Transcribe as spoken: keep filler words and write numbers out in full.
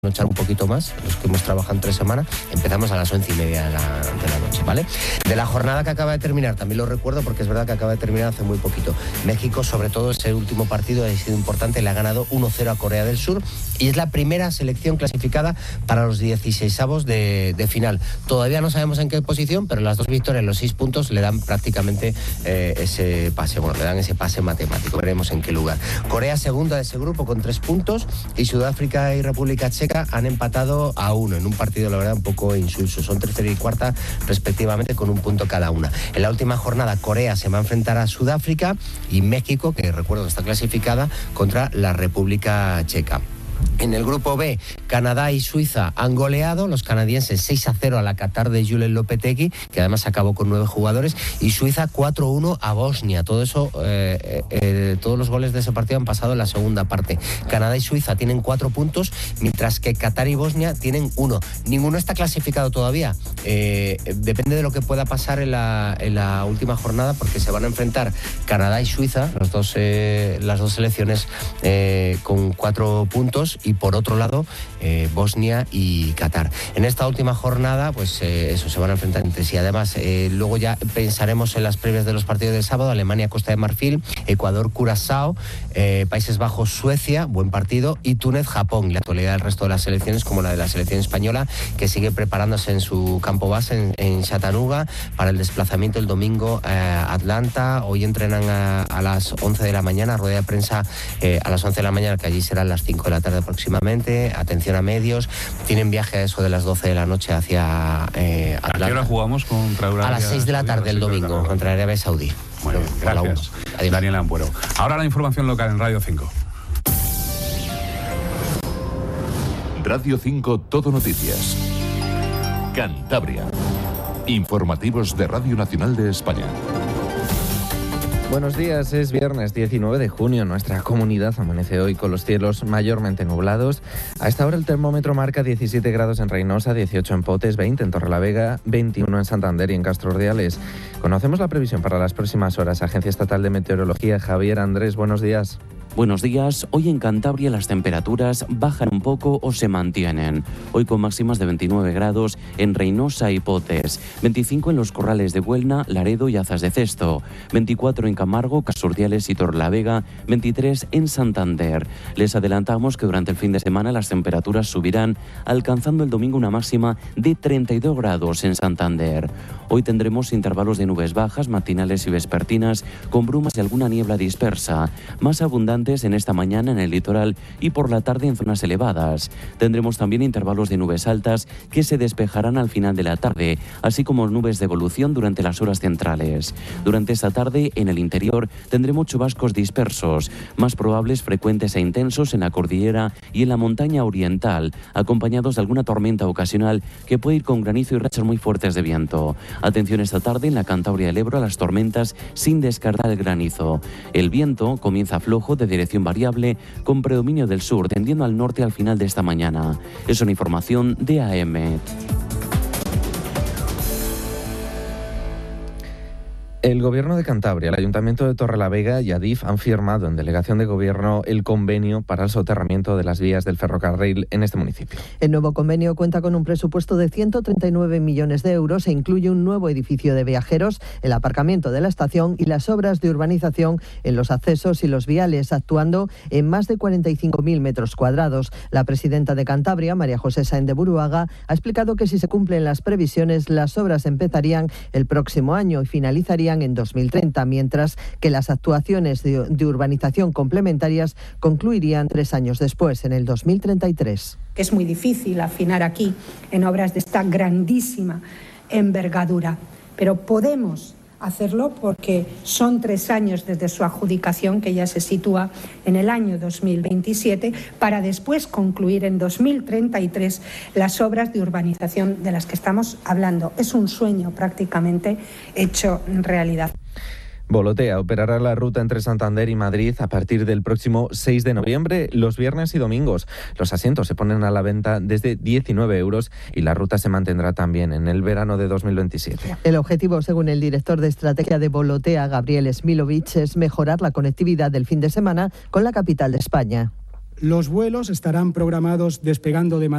echar un poquito más, los que hemos trabajado en tres semanas, empezamos a las once y media de la, de la noche, ¿vale? De la jornada que acaba de terminar, también lo recuerdo porque es verdad que acaba de terminar hace muy poquito. México, sobre todo ese último partido, ha sido importante, le ha ganado uno cero a Corea del Sur y es la primera selección clasificada para los dieciseisavos de, de final. Todavía no sabemos en qué posición, pero las dos victorias, los seis puntos, le dan prácticamente eh, ese pase, bueno, le dan ese pase matemático, veremos en qué lugar. Corea segunda de ese grupo con tres puntos y Sudáfrica y República Checa han empatado a uno en un partido, la verdad, un poco insulso. Son tercera y cuarta respectivamente con un punto cada una. En la última jornada Corea se va a enfrentar a Sudáfrica y México, que recuerdo está clasificada, contra la República Checa. En el grupo B, Canadá y Suiza han goleado, los canadienses seis a cero a la Qatar de Julen Lopetegui, que además acabó con nueve jugadores, y Suiza cuatro uno a Bosnia. Todo eso, eh, eh, todos los goles de ese partido han pasado en la segunda parte. Canadá y Suiza tienen cuatro puntos, mientras que Qatar y Bosnia tienen uno. Ninguno está clasificado todavía. Eh, depende de lo que pueda pasar en la, en la última jornada, porque se van a enfrentar Canadá y Suiza, los dos, eh, las dos selecciones eh, con cuatro puntos, y por otro lado eh, Bosnia y Qatar. En esta última jornada pues eh, eso, se van a enfrentar entre sí. Además eh, luego ya pensaremos en las previas de los partidos del sábado: Alemania, Costa de Marfil, Ecuador, Curazao, eh, Países Bajos, Suecia, buen partido, y Túnez, Japón. Y la actualidad del resto de las selecciones, como la de la selección española, que sigue preparándose en su campo base en, en Chattanooga para el desplazamiento el domingo a eh, Atlanta. Hoy entrenan a, a las once de la mañana, rueda de prensa eh, a las once de la mañana, que allí serán las cinco de la tarde aproximadamente. Atención a medios, tienen viaje a eso de las doce de la noche hacia eh, Atlanta. ¿A qué hora jugamos contra Arabia? A las seis de la tarde el domingo contra Arabia Saudí. Muy bien, gracias. Daniel Ampuero. Ahora la información local en Radio cinco. Radio cinco Todo Noticias. Cantabria. Informativos de Radio Nacional de España. Buenos días, es viernes diecinueve de junio. Nuestra comunidad amanece hoy con los cielos mayormente nublados. A esta hora el termómetro marca diecisiete grados en Reynosa, dieciocho en Potes, veinte en Torrelavega, veintiuno en Santander y en Castro Urdiales. Conocemos la previsión para las próximas horas. Agencia Estatal de Meteorología, Javier Andrés, buenos días. Buenos días. Hoy en Cantabria las temperaturas bajan un poco o se mantienen. Hoy con máximas de veintinueve grados en Reynosa y Potes, veinticinco en los Corrales de Buelna, Laredo y Azas de Cesto, veinticuatro en Camargo, Casurdiales y Torrelavega, veintitrés en Santander. Les adelantamos que durante el fin de semana las temperaturas subirán, alcanzando el domingo una máxima de treinta y dos grados en Santander. Hoy tendremos intervalos de nubes bajas, matinales y vespertinas, con brumas y alguna niebla dispersa, más abundante en esta mañana en el litoral y por la tarde en zonas elevadas. Tendremos también intervalos de nubes altas que se despejarán al final de la tarde, así como nubes de evolución durante las horas centrales. Durante esta tarde, en el interior, tendremos chubascos dispersos, más probables, frecuentes e intensos en la cordillera y en la montaña oriental, acompañados de alguna tormenta ocasional que puede ir con granizo y rachas muy fuertes de viento. Atención esta tarde en la Cantabria del Ebro a las tormentas sin descartar el granizo. El viento comienza flojo de dirección variable con predominio del sur, tendiendo al norte al final de esta mañana. Es una información de A M. El Gobierno de Cantabria, el Ayuntamiento de Torrelavega y Adif han firmado en delegación de gobierno el convenio para el soterramiento de las vías del ferrocarril en este municipio. El nuevo convenio cuenta con un presupuesto de ciento treinta y nueve millones de euros e incluye un nuevo edificio de viajeros, el aparcamiento de la estación y las obras de urbanización en los accesos y los viales, actuando en más de cuarenta y cinco mil metros cuadrados. La presidenta de Cantabria, María José Sáenz de Buruaga, ha explicado que si se cumplen las previsiones, las obras empezarían el próximo año y finalizarían en dos mil treinta, mientras que las actuaciones de, de urbanización complementarias concluirían tres años después, en el dos mil treinta y tres. Que es muy difícil afinar aquí en obras de esta grandísima envergadura, pero podemos hacerlo porque son tres años desde su adjudicación, que ya se sitúa en el año dos mil veintisiete, para después concluir en dos mil treinta y tres las obras de urbanización de las que estamos hablando. Es un sueño prácticamente hecho realidad. Volotea operará la ruta entre Santander y Madrid a partir del próximo seis de noviembre, los viernes y domingos. Los asientos se ponen a la venta desde diecinueve euros y la ruta se mantendrá también en el verano de dos mil veintisiete. El objetivo, según el director de estrategia de Volotea, Gabriel Smilovic, es mejorar la conectividad del fin de semana con la capital de España. Los vuelos estarán programados despegando de Madrid